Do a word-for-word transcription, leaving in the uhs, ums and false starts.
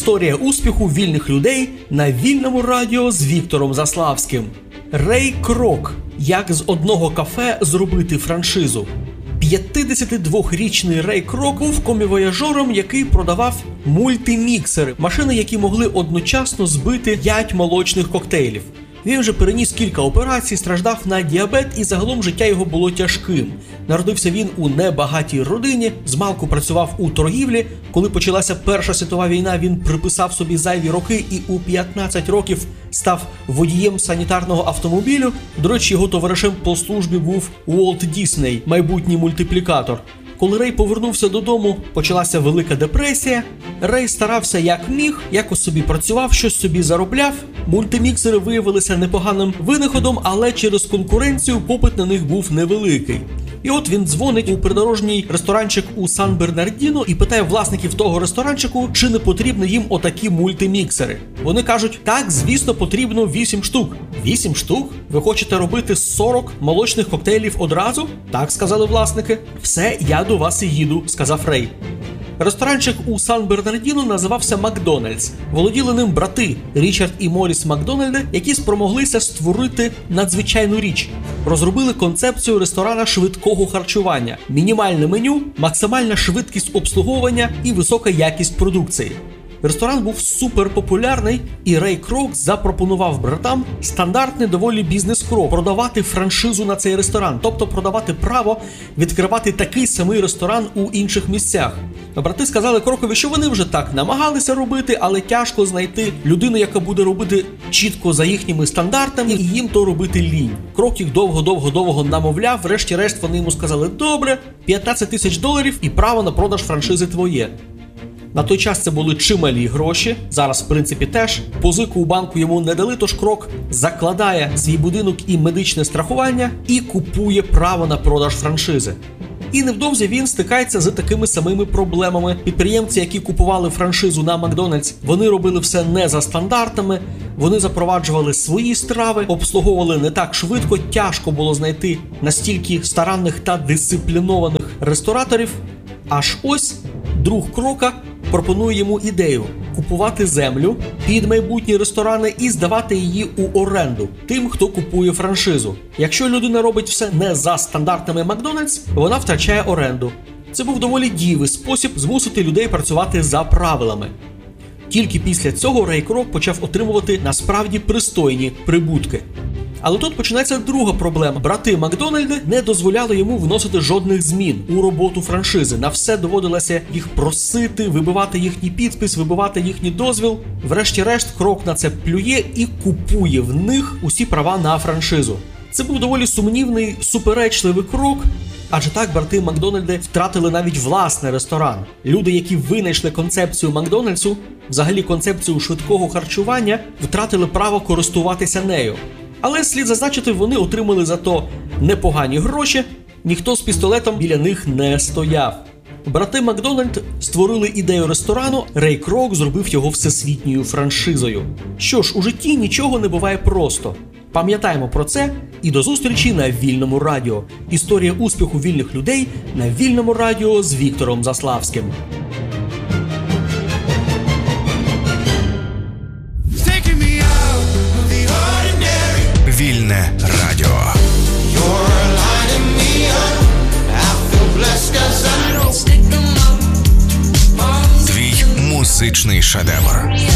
Історія успіху вільних людей на вільному радіо з Віктором Заславським. Рей Крок. Як з одного кафе зробити франшизу. п'ятдесятидвохрічний Рей Крок був комівояжером, який продавав мультиміксери – машини, які могли одночасно збити п'ять молочних коктейлів. Він вже переніс кілька операцій, страждав на діабет і загалом життя його було тяжким. Народився він у небагатій родині, змалку працював у торгівлі. Коли почалася Перша світова війна, він приписав собі зайві роки і у п'ятнадцять років став водієм санітарного автомобілю. До речі, його товаришем по службі був Уолт Дісней, майбутній мультиплікатор. Коли Рей повернувся додому, почалася Велика депресія. Рей старався як міг, якось собі працював, щось собі заробляв. Мультиміксери виявилися непоганим винаходом, але через конкуренцію попит на них був невеликий. І от він дзвонить у придорожній ресторанчик у Сан-Бернардіно і питає власників того ресторанчику, чи не потрібні їм отакі мультиміксери. Вони кажуть, так, звісно, потрібно вісім штук. вісім штук? Ви хочете робити сорок молочних коктейлів одразу? Так, сказали власники. Все, я до вас і їду, сказав Рей. Ресторанчик у Сан-Бернардіно називався Макдональдс. Володіли ним брати Річард і Моріс Макдональди, які спромоглися створити надзвичайну річ. Розробили концепцію ресторана швидкого харчування. Мінімальне меню, максимальна швидкість обслуговування і висока якість продукції. Ресторан був суперпопулярний, і Рей Крок запропонував братам стандартний доволі бізнес-крок – продавати франшизу на цей ресторан, тобто продавати право відкривати такий самий ресторан у інших місцях. Брати сказали Крокові, що вони вже так намагалися робити, але тяжко знайти людину, яка буде робити чітко за їхніми стандартами, і їм то робити лінь. Крок їх довго-довго-довго намовляв, врешті-решт вони йому сказали: добре, п'ятнадцять тисяч доларів і право на продаж франшизи твоє. На той час це були чималі гроші, зараз в принципі теж. Позику у банку йому не дали, тож Крок закладає свій будинок і медичне страхування і купує право на продаж франшизи. І невдовзі він стикається з такими самими проблемами. Підприємці, які купували франшизу на Макдональдс, вони робили все не за стандартами, вони запроваджували свої страви, обслуговували не так швидко, тяжко було знайти настільки старанних та дисциплінованих рестораторів. Аж ось друг Крока пропонує йому ідею – купувати землю під майбутні ресторани і здавати її у оренду тим, хто купує франшизу. Якщо людина робить все не за стандартами Макдональдс, вона втрачає оренду. Це був доволі дієвий спосіб змусити людей працювати за правилами. Тільки після цього Рей Крок почав отримувати насправді пристойні прибутки. Але тут починається друга проблема. Брати Макдональди не дозволяли йому вносити жодних змін у роботу франшизи. На все доводилося їх просити, вибивати їхній підпис, вибивати їхній дозвіл. Врешті-решт Крок на це плює і купує в них усі права на франшизу. Це був доволі сумнівний, суперечливий крок, адже так брати Макдональди втратили навіть власний ресторан. Люди, які винайшли концепцію Макдональдсу, взагалі концепцію швидкого харчування, втратили право користуватися нею. Але, слід зазначити, вони отримали зато непогані гроші, ніхто з пістолетом біля них не стояв. Брати Макдональд створили ідею ресторану, Рей Крок зробив його всесвітньою франшизою. Що ж, у житті нічого не буває просто. Пам'ятаємо про це і до зустрічі на Вільному радіо. Історія успіху вільних людей на Вільному радіо з Віктором Заславським. Вільне радіо. Твій музичний шедевр.